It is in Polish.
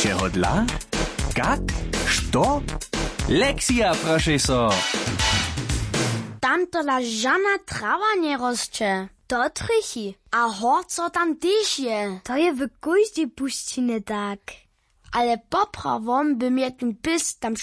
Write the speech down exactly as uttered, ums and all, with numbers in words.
Běše hodla? Kak? Što? Lekcja, proszę so. Tam tola žana trawa nie rosće. To trichy. A horco tam tyž je. To je w każdej puścinie tak. Ale poprawom by mnie ten pys tam